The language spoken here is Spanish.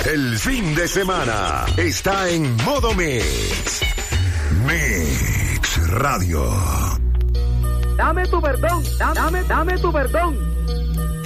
El fin de semana está en modo Mix. Mix Radio. Dame tu perdón, dame tu perdón.